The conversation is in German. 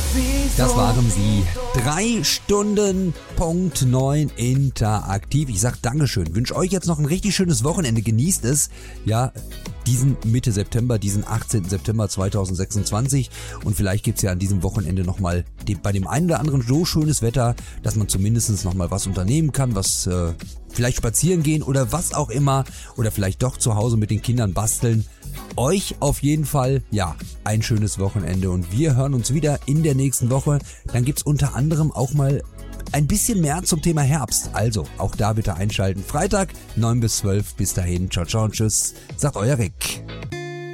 Das waren sie. 3 Stunden Punkt 9 interaktiv. Ich sag Dankeschön. Wünsche euch jetzt noch ein richtig schönes Wochenende. Genießt es. Ja, diesen Mitte September, diesen 18. September 2026. Und vielleicht gibt's ja an diesem Wochenende nochmal bei dem einen oder anderen so schönes Wetter, dass man zumindest nochmal was unternehmen kann, was vielleicht spazieren gehen oder was auch immer. Oder vielleicht doch zu Hause mit den Kindern basteln. Euch auf jeden Fall, ja, ein schönes Wochenende und wir hören uns wieder in der nächsten Woche. Dann gibt's unter anderem auch mal ein bisschen mehr zum Thema Herbst. Also, auch da bitte einschalten. Freitag, 9 bis 12. Bis dahin, ciao, ciao und tschüss. Sagt euer Rick.